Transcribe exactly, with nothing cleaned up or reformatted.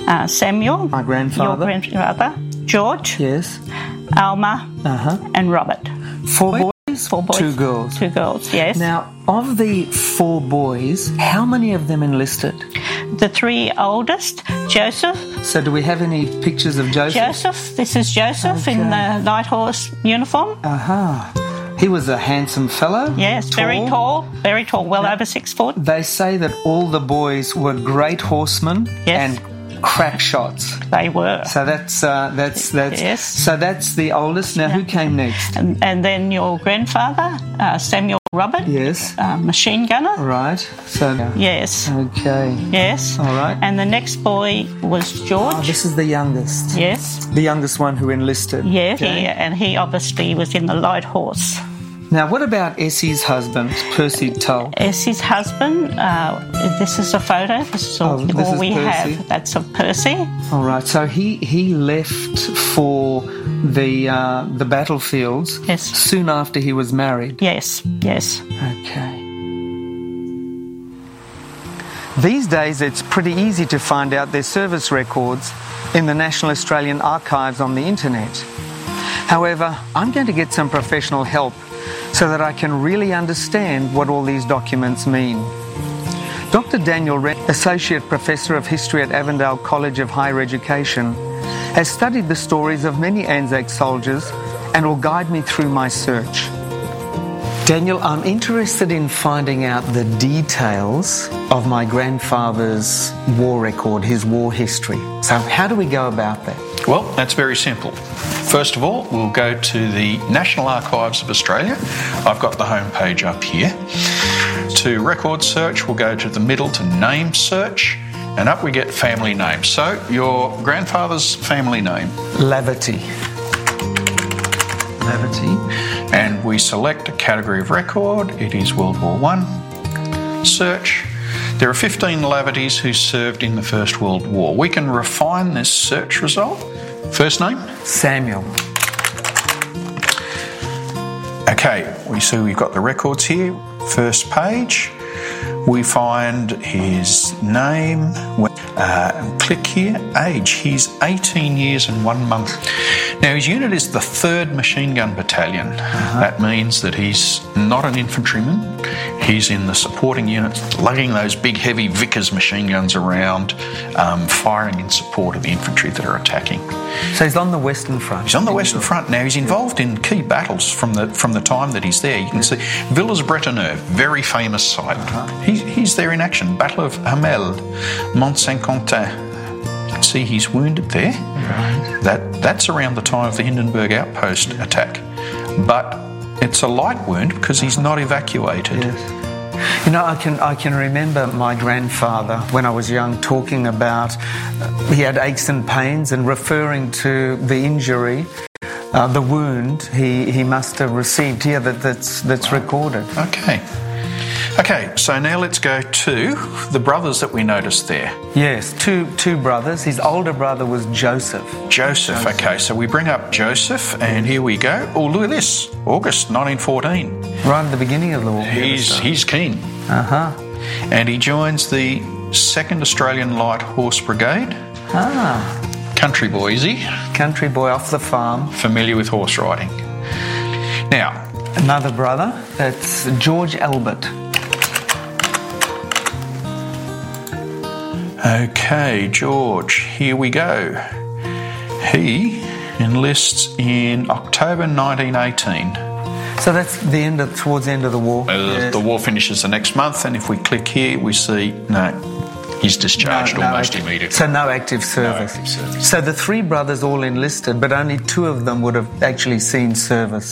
uh, Samuel, my grandfather, your grandfather, George, yes, Alma, uh-huh. and Robert. Four boys? Four boys. Two girls. Two girls, yes. Now, of the four boys, how many of them enlisted? The three oldest, Joseph. So do we have any pictures of Joseph? Joseph, this is Joseph Okay. in the Light Horse uniform. Aha. Uh-huh. He was a handsome fellow. Yes, tall. very tall, very tall, well Now, over six foot. They say that all the boys were great horsemen Yes. and crack shots. They were. So that's uh, that's that's Yes. so that's the oldest. Now, who came next? And, and then your grandfather, uh, Samuel Robert, Yes. uh, machine gunner. Right. So Yes, okay. yes. All right. And the next boy was George. Oh, this is the youngest. Yes, The youngest one who enlisted. yeah, Okay. he, and he obviously was in the Light Horse. Now, what about Essie's husband, Percy Tull? Essie's husband, uh, this is a photo, this is all, Oh, this all is we Percy. have. That's of Percy. All right. So he he left for the uh, the battlefields Yes. soon after he was married. Yes, yes. Okay. These days, it's pretty easy to find out their service records in the National Australian Archives on the internet. However, I'm going to get some professional help so that I can really understand what all these documents mean. Doctor Daniel Wren, Associate Professor of History at Avondale College of Higher Education, has studied the stories of many Anzac soldiers and will guide me through my search. Daniel, I'm interested in finding out the details of my grandfather's war record, his war history. So how do we go about that? Well, that's very simple. First of all, we'll go to the National Archives of Australia. I've got the homepage up here. To record search, we'll go to the middle to name search, and up we get family name. So your grandfather's family name. Laverty. Laverty. And we select a category of record. It is World War One. Search. There are fifteen Lavertys who served in the First World War. We can refine this search result. First name? Samuel. Okay, we see we've got the records here. First page. We find his name. Uh, click here. Age. He's eighteen years and one month. Now, his unit is the third Machine Gun Battalion. Uh-huh. That means that he's not an infantryman. He's in the supporting units, lugging those big, heavy Vickers machine guns around, um, firing in support of the infantry that are attacking. So he's on the Western Front. He's on the Western Front. Now, he's involved in key battles from the from the time that he's there. You can see Villers-Bretonneux, very famous site. Uh-huh. He's, he's there in action. Battle of Hamel, Mont-Saint-Quentin. You can see he's wounded there. Right. That That's around the time of the Hindenburg outpost attack. But it's a light wound because he's not evacuated. Yes. You know, I can I can remember my grandfather when I was young talking about uh, he had aches and pains and referring to the injury, uh, the wound he, he must have received here that, that's that's recorded. Okay. Okay, so now let's go to the brothers that we noticed there. Yes, two two brothers. His older brother was Joseph. Joseph, okay, so we bring up Joseph, and here we go. Oh, look at this, August nineteen fourteen. Right at the beginning of the war. He's he's keen. Uh-huh. And he joins the second Australian Light Horse Brigade. Ah. Country boy, is he? Country boy off the farm. Familiar with horse riding. Now, another brother, that's George Albert. Okay, George, here we go. He enlists in October nineteen eighteen. So that's the end of, towards the end of the war. Uh, yes. The war finishes the next month, and if we click here, we see, no, he's discharged No, no almost active, immediately. So no active service. No active service. So the three brothers all enlisted, but only two of them would have actually seen service.